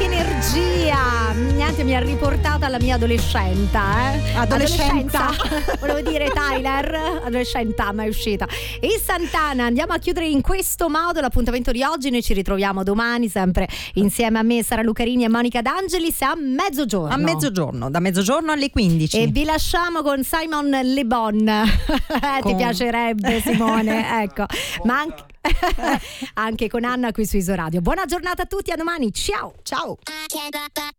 energia. Niente, mi ha riportata alla mia adolescenza. Volevo dire Tyler, adolescenta, ma è uscita. E Santana, andiamo a chiudere in questo modo l'appuntamento di oggi. Noi ci ritroviamo domani sempre insieme a me, Sara Lucarini e Monica D'Angelis a mezzogiorno. A mezzogiorno, da mezzogiorno alle 15. E vi lasciamo con Simon Le Bon. Ti piacerebbe, Simone? Ecco, ma anche con Anna qui su Isoradio. Buona giornata a tutti, a domani. Ciao. Ciao.